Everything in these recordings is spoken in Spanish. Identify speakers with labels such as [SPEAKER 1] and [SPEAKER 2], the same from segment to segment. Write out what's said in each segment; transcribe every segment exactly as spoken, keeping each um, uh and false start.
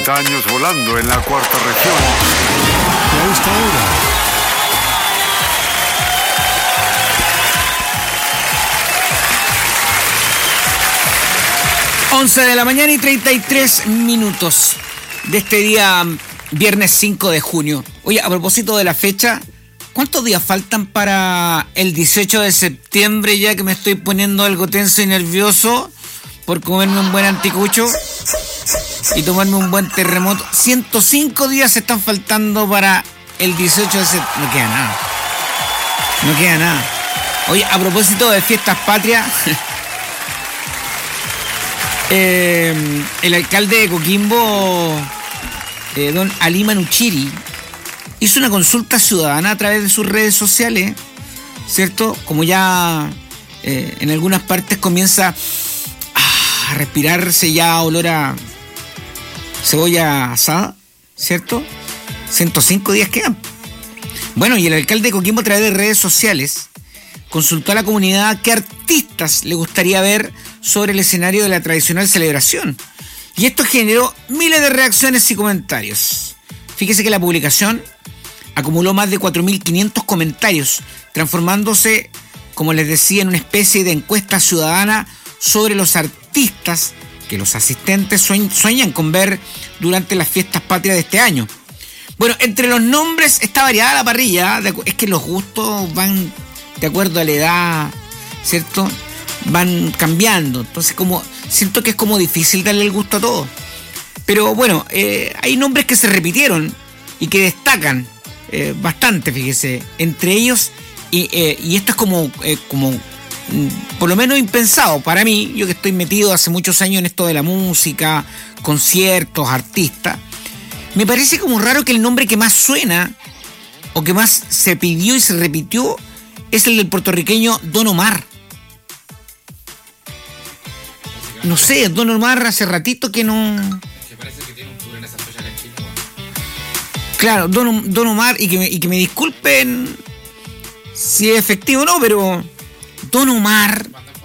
[SPEAKER 1] cuarenta años volando en la cuarta región.
[SPEAKER 2] Y a esta hora.
[SPEAKER 3] once de la mañana y treinta y tres minutos de este día, viernes cinco de junio. Oye, a propósito de la fecha, ¿cuántos días faltan para el dieciocho de septiembre, ya que me estoy poniendo algo tenso y nervioso por comerme un buen anticucho y tomarme un buen terremoto? ciento cinco días están faltando para el dieciocho de septiembre. No queda nada. No queda nada. Oye, a propósito de fiestas patrias, eh, el alcalde de Coquimbo, eh, don Ali Manuchiri, hizo una consulta ciudadana a través de sus redes sociales, ¿cierto? Como ya eh, en algunas partes comienza a respirarse ya olor a cebolla asada, ¿cierto? ciento cinco días quedan. Bueno, y el alcalde de Coquimbo, a través de redes sociales, consultó a la comunidad qué artistas le gustaría ver sobre el escenario de la tradicional celebración. Y esto generó miles de reacciones y comentarios. Fíjese que la publicación acumuló más de cuatro mil quinientos comentarios, transformándose, como les decía, en una especie de encuesta ciudadana sobre los artistas que los asistentes sueñan con ver durante las fiestas patrias de este año. Bueno, entre los nombres está variada la parrilla, es que los gustos van de acuerdo a la edad, ¿cierto? Van cambiando, entonces como siento que es como difícil darle el gusto a todos. Pero bueno, eh, hay nombres que se repitieron y que destacan eh, bastante, fíjese, entre ellos, y, eh, y esto es como, eh, como por lo menos impensado para mí, yo que estoy metido hace muchos años en esto de la música, conciertos, artistas. Me parece como raro que el nombre que más suena o que más se pidió y se repitió es el del puertorriqueño Don Omar. No sé, Don Omar hace ratito que no...
[SPEAKER 4] Que parece que tiene un tour en esa fecha en Chile.
[SPEAKER 3] Claro, Don, Don Omar, y que, me, y que me disculpen si es efectivo o no, pero Don Omar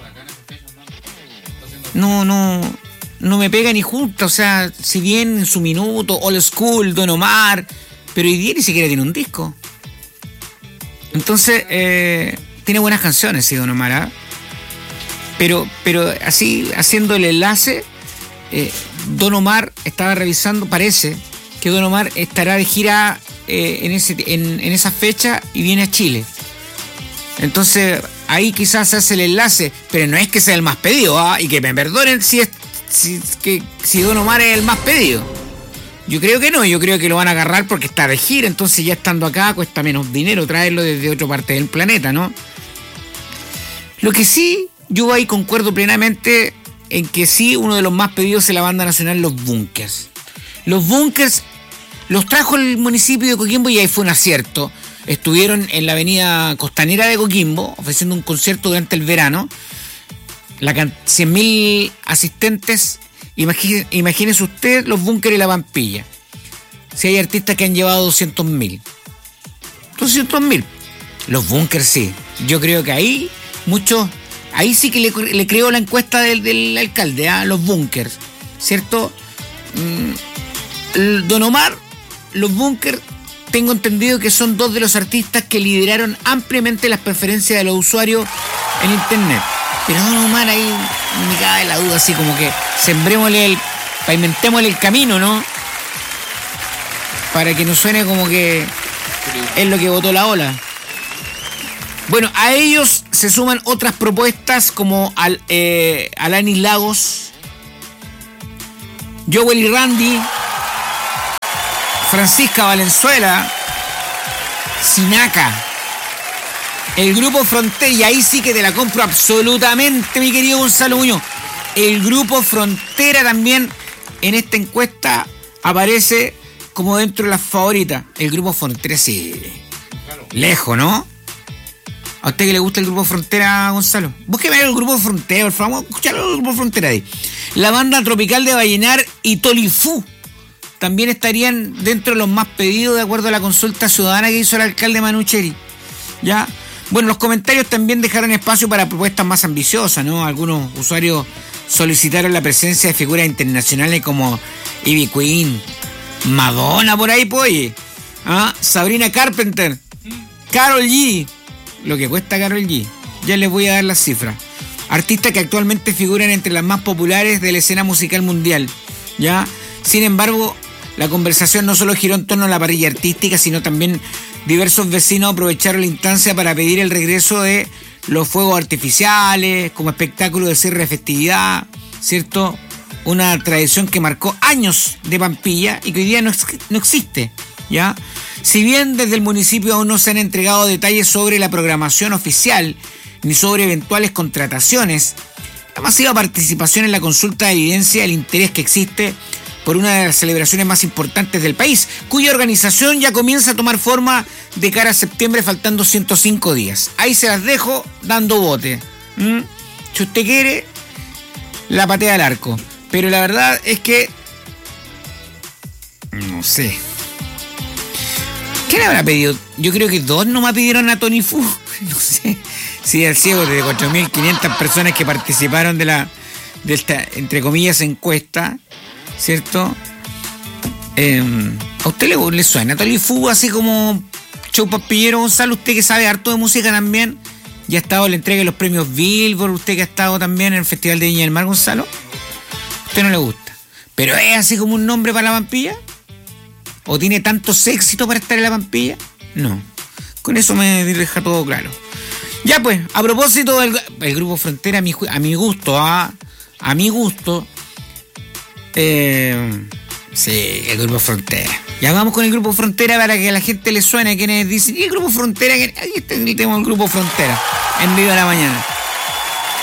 [SPEAKER 3] no, no, no me pega ni justo. O sea, si bien en su minuto, Old School, Don Omar, pero hoy día ni siquiera tiene un disco. Entonces, eh, tiene buenas canciones, sí, Don Omar, ¿eh? Pero, pero así, haciendo el enlace, eh, Don Omar estaba revisando, parece que Don Omar estará de gira eh, en, ese, en, en esa fecha y viene a Chile. Entonces, ahí quizás se hace el enlace, pero no es que sea el más pedido, ¿ah? Y que me perdonen si, es, si, que, si Don Omar es el más pedido. Yo creo que no, yo creo que lo van a agarrar porque está de gira, entonces ya estando acá cuesta menos dinero traerlo desde otra parte del planeta, ¿no? Lo que sí, yo ahí concuerdo plenamente en que sí, uno de los más pedidos es la banda nacional Los Bunkers. Los Bunkers los trajo el municipio de Coquimbo y ahí fue un acierto. Estuvieron en la avenida costanera de Coquimbo ofreciendo un concierto durante el verano. La cien mil asistentes. Imagínese, imagínese usted Los Bunkers y La Pampilla. Si hay artistas que han llevado doscientos mil. doscientos mil. Los Bunkers sí. Yo creo que ahí muchos... Ahí sí que le, le creo la encuesta del, del alcalde, ¿eh? Los Bunkers, ¿cierto? Mm, Don Omar, Los Bunkers, tengo entendido que son dos de los artistas que lideraron ampliamente las preferencias de los usuarios en internet. Pero Don Omar ahí me cae la duda, así como que sembrémosle el, pavimentémosle el camino, ¿no? Para que no suene como que es lo que votó la ola. Bueno, a ellos se suman otras propuestas como al, eh, Alanis Lagos, Joel y Randy, Francisca Valenzuela, Sinaca, el Grupo Frontera, y ahí sí que te la compro absolutamente, mi querido Gonzalo Muñoz. El Grupo Frontera también en esta encuesta aparece como dentro de las favoritas. El Grupo Frontera sí, lejos, ¿no? ¿A usted que le gusta el Grupo Frontera, Gonzalo? Búsqueme el Grupo Frontera, por favor. Escuchalo el Grupo Frontera ahí. La banda Tropical de Vallenar y Tolifú también estarían dentro de los más pedidos de acuerdo a la consulta ciudadana que hizo el alcalde Manuchiri. ¿Ya? Bueno, los comentarios también dejaron espacio para propuestas más ambiciosas, ¿no? Algunos usuarios solicitaron la presencia de figuras internacionales como Ivy Queen, Madonna por ahí, pues. ¿Ah? Sabrina Carpenter, Karol G. Lo que cuesta Karol G. Ya les voy a dar las cifras. Artistas que actualmente figuran entre las más populares de la escena musical mundial. ¿Ya? Sin embargo, la conversación no solo giró en torno a la parrilla artística, sino también diversos vecinos aprovecharon la instancia para pedir el regreso de los fuegos artificiales como espectáculo de cierre de festividad, ¿cierto? Una tradición que marcó años de Pampilla y que hoy día no, no existe, ¿ya? Si bien desde el municipio aún no se han entregado detalles sobre la programación oficial ni sobre eventuales contrataciones, la masiva participación en la consulta evidencia el interés que existe por una de las celebraciones más importantes del país, cuya organización ya comienza a tomar forma de cara a septiembre, faltando ciento cinco días. Ahí se las dejo dando bote. ¿Mm? Si usted quiere, la patea al arco. Pero la verdad es que... no sé. ¿Quién habrá pedido? Yo creo que dos nomás pidieron a Tony Fu. No sé. Sí, el ciego de cuatro mil quinientas personas que participaron de la... de esta, entre comillas, encuesta, ¿cierto? Eh, ¿A usted le, le suena Tony Fu así como show papillero, Gonzalo? Usted que sabe harto de música también, ya ha estado en la entrega de los premios Billboard, usted que ha estado también en el Festival de Viña del Mar, Gonzalo. ¿A usted no le gusta? ¿Pero es así como un nombre para la Pampilla? ¿O tiene tantos éxitos para estar en la Pampilla? No. Con eso me deja todo claro. Ya pues, a propósito del el Grupo Frontera, a mi, a mi gusto, a, a mi gusto, eh, sí, el Grupo Frontera. Ya vamos con el Grupo Frontera para que a la gente le suene, quienes dicen, ¿y el Grupo Frontera? Ahí está el tema del Grupo Frontera, en Viva la Mañana.